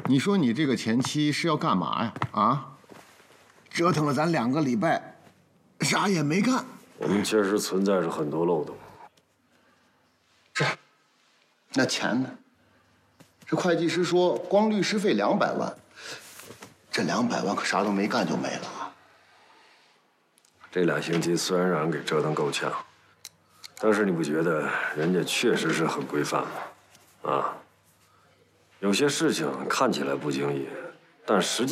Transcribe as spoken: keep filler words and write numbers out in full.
你说你这个前妻是要干嘛呀？啊？折腾了咱两个礼拜，啥也没干。 我们确实存在着很多漏洞。 是。那钱呢？这会计师说光律师费两百万，这两百万可啥都没干就没了啊。 这俩星期虽然让人给折腾够呛，但是你不觉得人家确实是很规范吗？啊？有些事情看起来不经意，但实际。